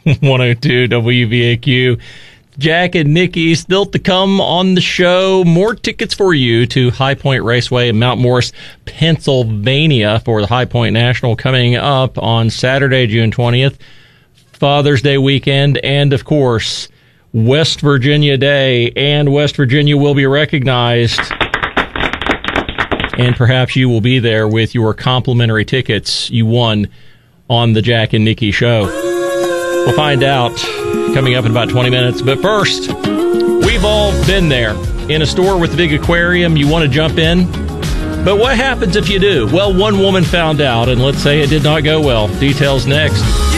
102 WVAQ. Jack and Nikki still to come on the show. More tickets for you to High Point Raceway in Mount Morris, Pennsylvania for the High Point National coming up on Saturday, June 20th, Father's Day weekend, and, of course, West Virginia Day. And West Virginia will be recognized. And perhaps you will be there with your complimentary tickets you won on the Jack and Nikki show. We'll find out coming up in about 20 minutes. But first, we've all been there in a store with a big aquarium. You want to jump in. But what happens if you do? Well, one woman found out, and let's say it did not go well. Details next.